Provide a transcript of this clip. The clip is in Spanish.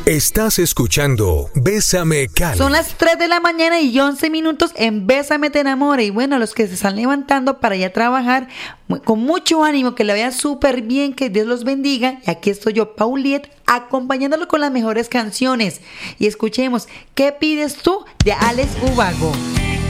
Estás escuchando Bésame Cali. Son las 3 de la mañana y 11 minutos en Bésame Te Enamora. Y bueno, los que se están levantando para ir a trabajar, con mucho ánimo, que le vaya súper bien, que Dios los bendiga. Y aquí estoy yo, Pauliet, acompañándolo con las mejores canciones. Y escuchemos, ¿qué pides tú? De Alex Ubago.